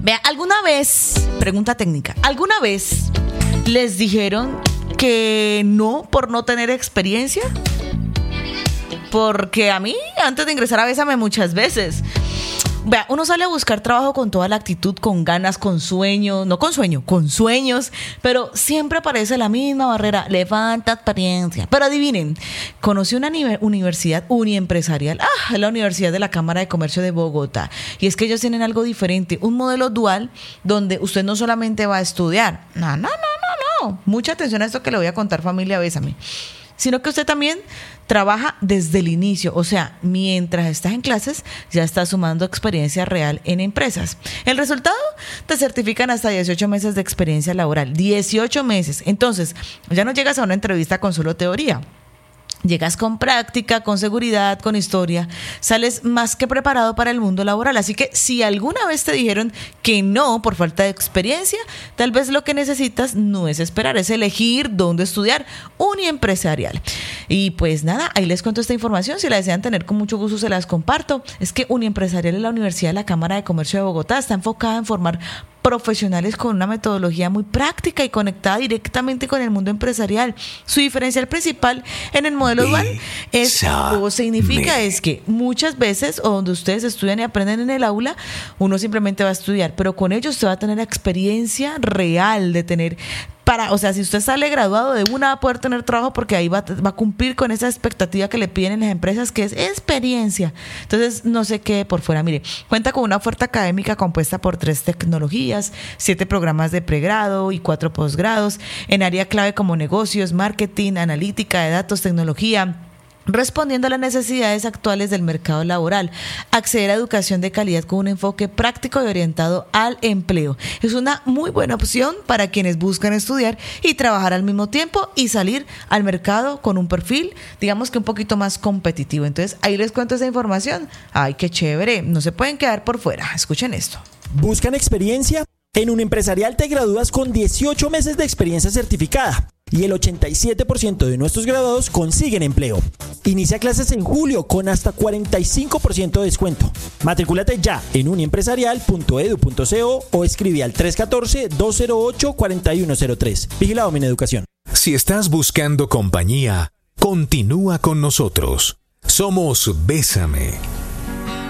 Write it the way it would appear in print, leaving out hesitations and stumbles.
Vea, ¿alguna vez, pregunta técnica, alguna vez les dijeron que no por no tener experiencia? Porque a mí, antes de ingresar a Bésame muchas veces, vea, uno sale a buscar trabajo con toda la actitud, con ganas, con sueños, no con sueño, con sueños, pero siempre aparece la misma barrera, le falta experiencia. Pero adivinen, conocí una universidad uniempresarial, la Universidad de la Cámara de Comercio de Bogotá, y es que ellos tienen algo diferente, un modelo dual donde usted no solamente va a estudiar, no, mucha atención a esto que le voy a contar, familia Bésame, sino que usted también trabaja desde el inicio, o sea, mientras estás en clases ya estás sumando experiencia real en empresas. El resultado, te certifican hasta 18 meses de experiencia laboral, 18 meses. Entonces, ya no llegas a una entrevista con solo teoría. Llegas con práctica, con seguridad, con historia, sales más que preparado para el mundo laboral. Así que si alguna vez te dijeron que no por falta de experiencia, tal vez lo que necesitas no es esperar, es elegir dónde estudiar, Uniempresarial. Y pues nada, ahí les cuento esta información, si la desean tener con mucho gusto se las comparto. Es que Uniempresarial es la Universidad de la Cámara de Comercio de Bogotá, está enfocada en formar profesionales con una metodología muy práctica y conectada directamente con el mundo empresarial. Su diferencial principal en el modelo dual significa es que muchas veces, o donde ustedes estudian y aprenden en el aula, uno simplemente va a estudiar, pero con ellos usted va a tener experiencia real de tener o sea, si usted sale graduado de una, va a poder tener trabajo porque ahí va a cumplir con esa expectativa que le piden en las empresas, que es experiencia. Entonces, no se quede por fuera. Mire, cuenta con una oferta académica compuesta por 3 tecnologías, 7 programas de pregrado y 4 posgrados, en área clave como negocios, marketing, analítica de datos, tecnología, respondiendo a las necesidades actuales del mercado laboral, acceder a educación de calidad con un enfoque práctico y orientado al empleo. Es una muy buena opción para quienes buscan estudiar y trabajar al mismo tiempo y salir al mercado con un perfil, digamos que un poquito más competitivo. Entonces, ahí les cuento esa información. ¡Ay, qué chévere! No se pueden quedar por fuera. Escuchen esto. ¿Buscan experiencia? En Uniempresarial te gradúas con 18 meses de experiencia certificada. Y el 87% de nuestros graduados consiguen empleo. Inicia clases en julio con hasta 45% de descuento. Matricúlate ya en uniempresarial.edu.co o escribe al 314-208-4103. Vigilado Mineducación. Si estás buscando compañía, continúa con nosotros. Somos Bésame.